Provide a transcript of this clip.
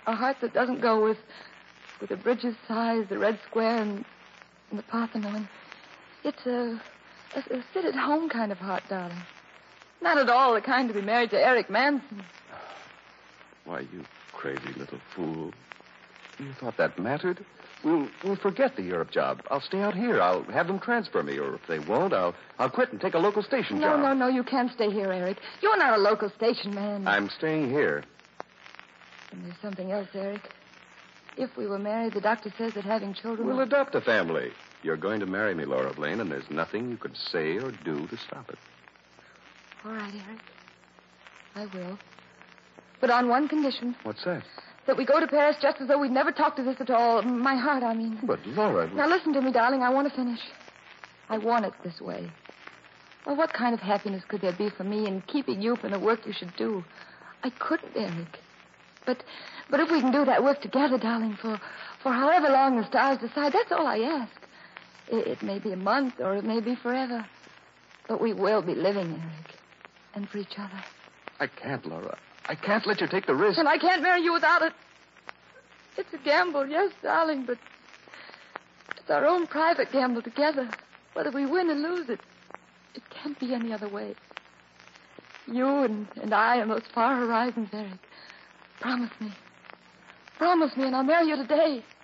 A heart that doesn't go with the bridge's size, the Red Square, and the Parthenon. It's a sit-at-home kind of heart, darling. Not at all the kind to be married to Eric Manson. Why, you crazy little fool. You thought that mattered? We'll forget the Europe job. I'll stay out here. I'll have them transfer me, or if they won't, I'll quit and take a local station job. No, you can't stay here, Eric. You're not a local station man. I'm staying here. And there's something else, Eric. If we were married, the doctor says that having children... We'll adopt a family. You're going to marry me, Laura Blaine, and there's nothing you could say or do to stop it. All right, Eric. I will. But on one condition. What's that? That we go to Paris just as though we'd never talked of this at all. My heart, I mean. But, Laura... Now, listen to me, darling. I want to finish. I want it this way. Well, what kind of happiness could there be for me in keeping you from the work you should do? I couldn't, Eric. But if we can do that work together, darling, for however long the stars decide, that's all I ask. It may be a month or it may be forever. But we will be living, Eric. And for each other. I can't, Laura. I can't let you take the risk. And I can't marry you without it. It's a gamble, yes, darling, but it's our own private gamble together. Whether we win or lose it, it can't be any other way. You and I on those far horizons, Eric. Promise me. Promise me, and I'll marry you today.